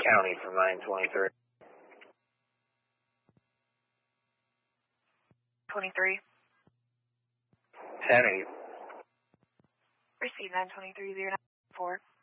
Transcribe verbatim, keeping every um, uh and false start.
County from nine twenty-three. twenty-three. Sanity. Receive nine twenty-three zero nine four.